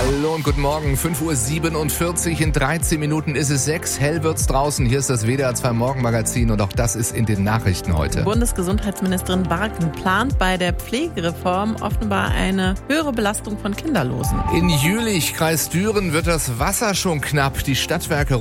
Hallo und guten Morgen, 5:47 Uhr, in 13 Minuten ist es 6, hell wird's draußen. Hier ist das WDR 2 Morgenmagazin und auch das ist in den Nachrichten heute. Bundesgesundheitsministerin Barken plant bei der Pflegereform offenbar eine höhere Belastung von Kinderlosen. In Jülich, Kreis Düren, wird das Wasser schon knapp. Die Stadtwerke